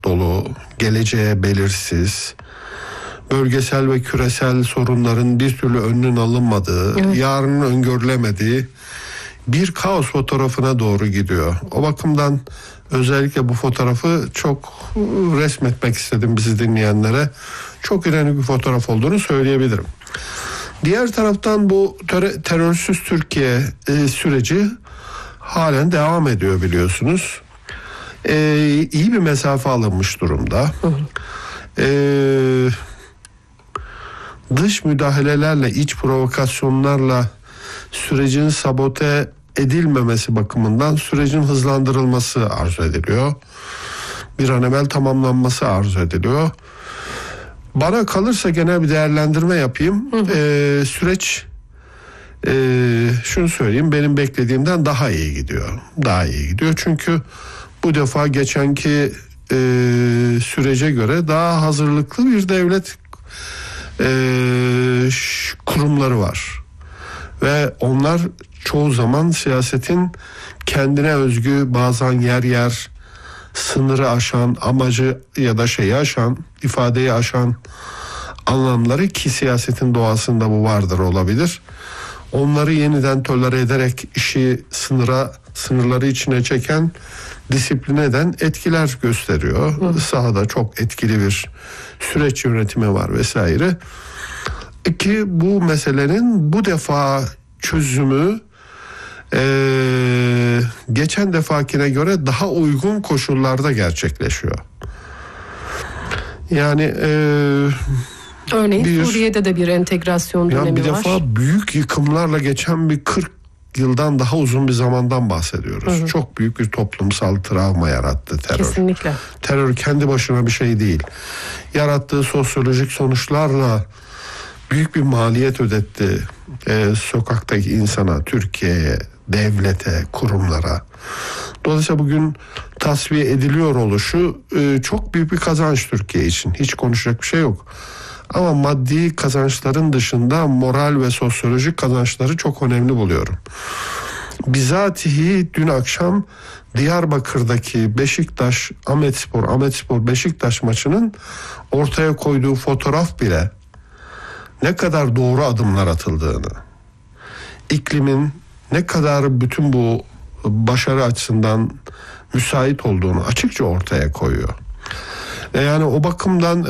dolu, geleceğe belirsiz, bölgesel ve küresel sorunların bir türlü önünün alınmadığı, yarının öngörülemediği bir kaos fotoğrafına doğru gidiyor. O bakımdan özellikle bu fotoğrafı çok resmetmek istedim bizi dinleyenlere. Çok önemli bir fotoğraf olduğunu söyleyebilirim. Diğer taraftan bu terörsüz Türkiye süreci halen devam ediyor biliyorsunuz. İyi bir mesafe alınmış durumda. Dış müdahalelerle, iç provokasyonlarla sürecin sabote edilmemesi bakımından sürecin hızlandırılması arzu ediliyor. Bir an evvel tamamlanması arzu ediliyor. Bana kalırsa genel bir değerlendirme yapayım. Süreç şunu söyleyeyim, benim beklediğimden daha iyi gidiyor. Daha iyi gidiyor çünkü bu defa geçenki sürece göre daha hazırlıklı bir devlet kurumları var. Ve onlar çoğu zaman siyasetin kendine özgü, bazen yer yer sınırı aşan, amacı ya da şeyi aşan, ifadeyi aşan anlamları, ki siyasetin doğasında bu vardır, olabilir. Onları yeniden tolere ederek işi sınırları içine çeken, disipline eden etkiler gösteriyor. Sahada çok etkili bir süreç yönetimi var vesaire. Ki bu meselenin bu defa çözümü geçen defakine göre daha uygun koşullarda gerçekleşiyor. Yani örneğin Suriye'de de bir entegrasyon dönemi var. Bir defa büyük yıkımlarla geçen bir 40 yıldan daha uzun bir zamandan bahsediyoruz. Çok büyük bir toplumsal travma yarattı terör. Kesinlikle. Terör kendi başına bir şey değil. Yarattığı sosyolojik sonuçlarla büyük bir maliyet ödetti sokaktaki insana, Türkiye'ye, devlete, kurumlara. Dolayısıyla bugün tasfiye ediliyor oluşu çok büyük bir kazanç Türkiye için. Hiç konuşacak bir şey yok. Ama maddi kazançların dışında moral ve sosyolojik kazançları çok önemli buluyorum. Bizatihi dün akşam Diyarbakır'daki Beşiktaş Ahmetspor Beşiktaş maçının ortaya koyduğu fotoğraf bile ne kadar doğru adımlar atıldığını, iklimin ne kadar bütün bu başarı açısından müsait olduğunu açıkça ortaya koyuyor. Yani o bakımdan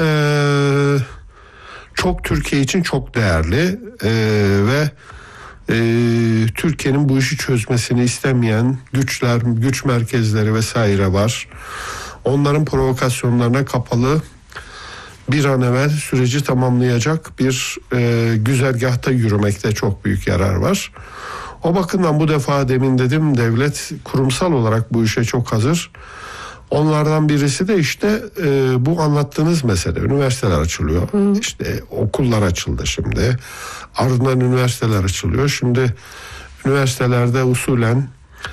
çok Türkiye için çok değerli ve Türkiye'nin bu işi çözmesini istemeyen güç merkezleri vesaire var. Onların provokasyonlarına kapalı, bir an evvel süreci tamamlayacak bir güzergahta yürümekte çok büyük yarar var. O bakımdan bu defa demin dedim, devlet kurumsal olarak bu işe çok hazır. Onlardan birisi de işte bu anlattığınız mesele. Üniversiteler açılıyor. İşte okullar açıldı şimdi. Ardından üniversiteler açılıyor. Şimdi üniversitelerde usulen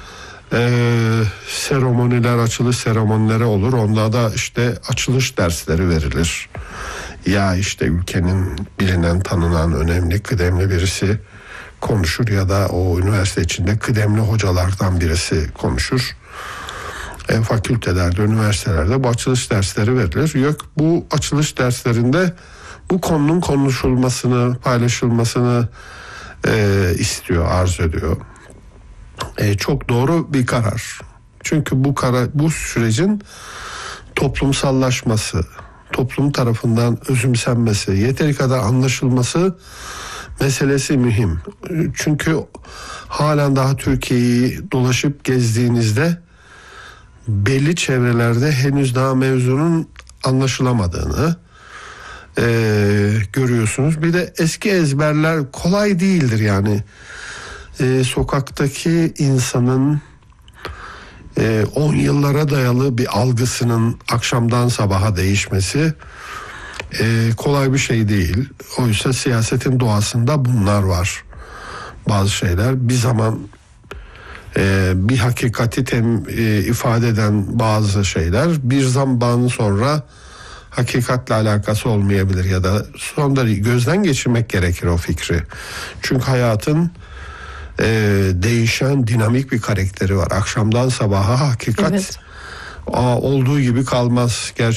açılış seremonileri olur. Onda da işte açılış dersleri verilir. Ya işte ülkenin bilinen, tanınan, önemli, kıdemli birisi konuşur ya da o üniversite içinde kıdemli hocalardan birisi konuşur. Fakültelerde, üniversitelerde bu açılış dersleri verilir. Yok, bu açılış derslerinde bu konunun konuşulmasını, paylaşılmasını istiyor, arzu ediyor. Çok doğru bir karar. Çünkü bu sürecin toplumsallaşması, toplum tarafından özümsenmesi, yeteri kadar anlaşılması meselesi mühim. Çünkü halen daha Türkiye'yi dolaşıp gezdiğinizde belli çevrelerde henüz daha mevzunun anlaşılamadığını görüyorsunuz. Bir de eski ezberler kolay değildir yani. Sokaktaki insanın 10 yıllara dayalı bir algısının akşamdan sabaha değişmesi kolay bir şey değil. Oysa siyasetin doğasında bunlar var. Bazı şeyler bir zaman bir hakikati ifade eden bazı şeyler bir zaman sonra hakikatle alakası olmayabilir ya da sonunda gözden geçirmek gerekir o fikri. Çünkü hayatın değişen dinamik bir karakteri var. Akşamdan sabaha hakikat olduğu gibi kalmaz.